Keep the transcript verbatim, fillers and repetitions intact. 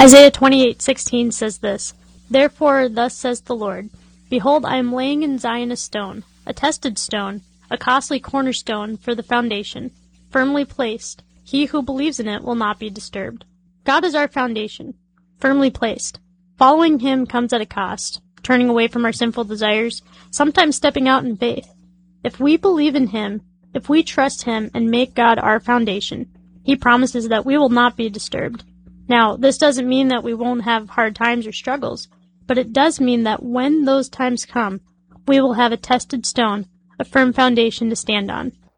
Isaiah twenty-eight sixteen says this, "Therefore thus says the Lord, Behold, I am laying in Zion a stone, a tested stone, a costly cornerstone for the foundation, firmly placed. He who believes in it will not be disturbed." God is our foundation, firmly placed. Following Him comes at a cost, turning away from our sinful desires, sometimes stepping out in faith. If we believe in Him, if we trust Him and make God our foundation, He promises that we will not be disturbed. Now, this doesn't mean that we won't have hard times or struggles, but it does mean that when those times come, we will have a tested stone, a firm foundation to stand on.